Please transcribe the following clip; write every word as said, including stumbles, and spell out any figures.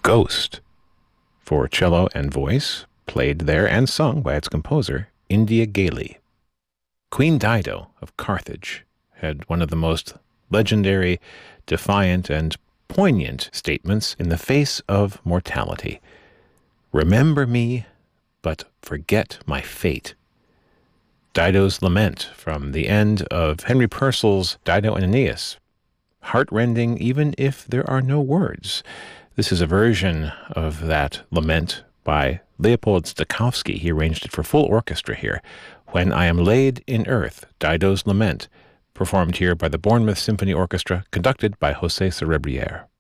Ghost, for cello and voice, played there and sung by its composer, India Ghali. Queen Dido of Carthage had one of the most legendary, defiant, and poignant statements in the face of mortality. Remember me, but forget my fate. Dido's lament from the end of Henry Purcell's Dido and Aeneas. Heartrending even if there are no words. This is a version of that lament by Leopold Stokowski. He arranged it for full orchestra here. When I Am Laid in Earth, Dido's Lament, performed here by the Bournemouth Symphony Orchestra, conducted by José Cerebriere.